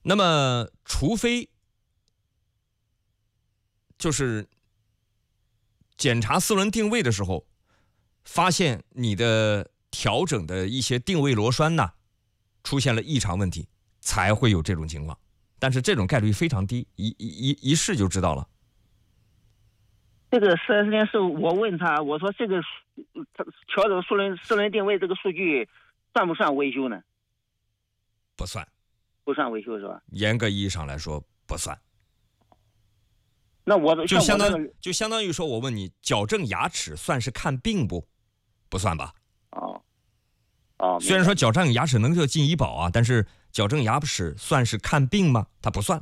那么，除非就是检查四轮定位的时候，发现你的调整的一些定位螺栓呐出现了异常问题，才会有这种情况。但是这种概率非常低，一试就知道了。 这个4S店是我问他，我说这个调整四轮定位这个数据算不算维修呢？ 不算， 不算维修是吧？ 严格意义上来说不算。 那我就相当于说，我问你，矫正牙齿算是看病不？不算吧？ 哦， 虽然说矫正牙齿能够进医保啊，但是矫正牙齿算是看病吗？它不算。